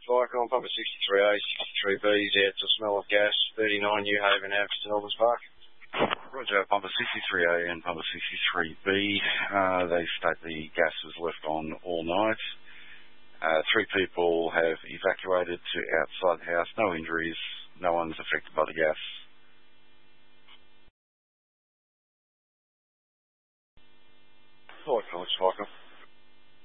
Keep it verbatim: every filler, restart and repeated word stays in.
Flycon, Papa sixty-three A, sixty-three B, is out to smell of gas, thirty-nine New Haven Ave, St Albans Park. Roger, Pumper sixty-three A and Pumper sixty-three B. Uh, they state the gas was left on all night. Uh, three people have evacuated to outside the house. No injuries. No one's affected by the gas.